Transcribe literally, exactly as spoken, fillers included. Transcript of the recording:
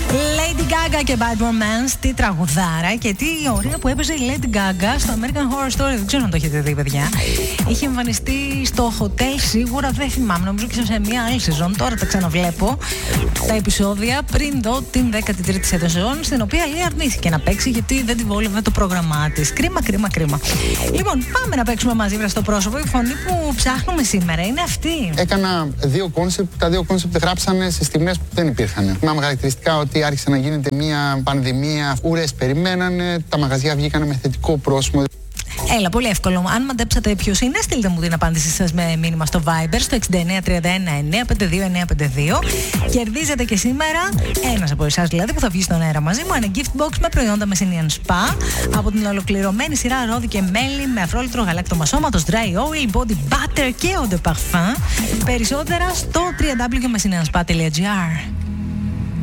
Lady Gaga και Bad Romance, τι τραγουδάρα και τι ωραία που έπαιζε η Lady Gaga στο American Horror Story. Δεν ξέρω αν το έχετε δει, παιδιά. Είχε εμφανιστεί στο hotel σίγουρα, δεν θυμάμαι, νομίζω και σε μια άλλη σεζόν. Τώρα τα ξαναβλέπω τα επεισόδια πριν δω την δέκατη τρίτη σεζόν, στην οποία λέει αρνήθηκε να παίξει γιατί δεν τη βόλευε το πρόγραμμά τη. Κρίμα, κρίμα, κρίμα. Λοιπόν, πάμε να παίξουμε μαζί βρε στο πρόσωπο. Η φωνή που ψάχνουμε σήμερα είναι αυτή. Έκανα δύο κόνσεπτ, τα δύο κόνσεπτ γράψανε σε στιγμές που δεν υπήρχαν. Με χαρακτηριστικά ότι άρχισε να γίνεται μια πανδημία, ουρές περιμένανε, τα μαγαζιά βγήκαν με θετικό πρόσημο. Έλα, πολύ εύκολο. Αν μαντέψατε ποιος είναι, στείλτε μου την απάντησή σας με μήνυμα στο Viber στο έξι εννιά τρία ένα εννιά πέντε δύο εννιά πέντε δύο. Κερδίζετε και σήμερα, ένας από εσάς δηλαδή που θα βγει στον αέρα μαζί μου, ένα gift box με προϊόντα Messinian Spa από την ολοκληρωμένη σειρά ρόδι και μέλι με αφρόλυτρο γαλάκτωμα σώματος, dry oil, body butter και eau de parfum. Περισσότερα στο double-u double-u double-u τελεία messinianspa τελεία gr.